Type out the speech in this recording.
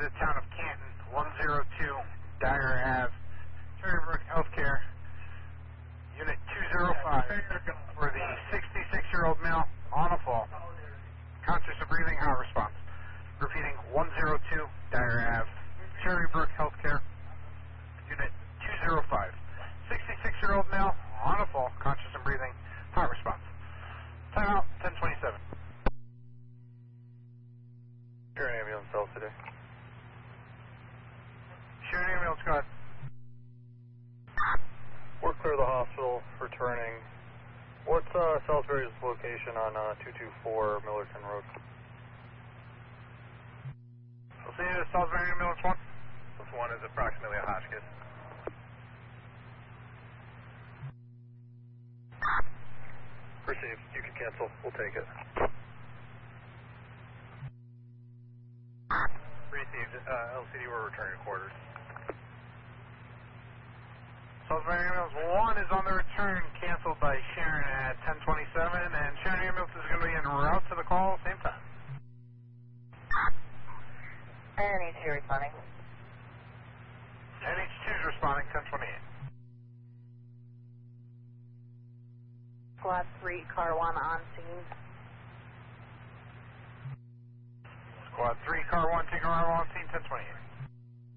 the town of Canton, 102 Dyer Ave, Cherrybrook Healthcare, Unit 205, for the 66-year-old male on a fall. Conscious of breathing, hot response. Repeating, 102 Dyer Ave, Cherrybrook Healthcare, Unit 205. 66-year-old male on a fall, conscious and breathing, hot response. Timeout, 10:27. Sharon ambulance cell today. Sharon ambulance, go ahead. We're clear of the hospital, returning. What's Salisbury's location on 224 Millerton Road? We'll see you at Salisbury ambulance 1. This one is approximately a Hotchkiss. Received. You can cancel. We'll take it. Received. LCD, we're returning to quarters. Salisbury ambulance 1 is on the return, canceled by Sharon at 10:27, and Sharon ambulance is going to be en route to the call, same time. NH2 responding. NH2 is responding, 10:28. Squad 3, car 1 on scene. Squad 3, car 1, taking arrival on scene, 10:28.